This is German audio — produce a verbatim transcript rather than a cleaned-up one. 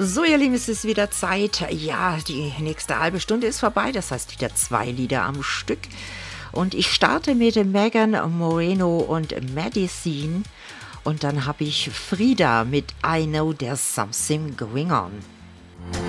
So, ihr Lieben, es ist wieder Zeit. Ja, die nächste halbe Stunde ist vorbei. Das heißt wieder zwei Lieder am Stück. Und ich starte mit Megan Moreno und Medicine. Und dann habe ich Frida mit I Know There's Something Going On.